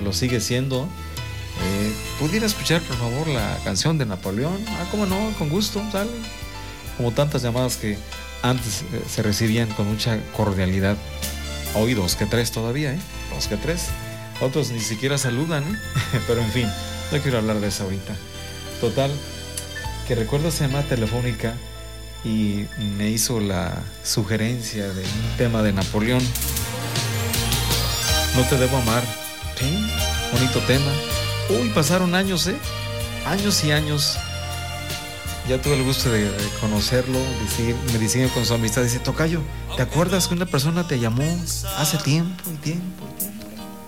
lo sigue siendo. ¿Pudiera escuchar, por favor, la canción de Napoleón? Cómo no, con gusto, sale. Como tantas llamadas que antes se recibían con mucha cordialidad. Hoy 2 que 3 todavía, 2 que 3. Otros ni siquiera saludan, pero en fin, no quiero hablar de eso ahorita. Total, que recuerdo esa llamada telefónica y me hizo la sugerencia de un tema de Napoleón. No te debo amar. Sí, bonito tema. Uy, pasaron años, años y años. Ya tuve el gusto de conocerlo, me decía con su amistad, dice, tocayo, ¿te acuerdas que una persona te llamó hace tiempo y tiempo y tiempo?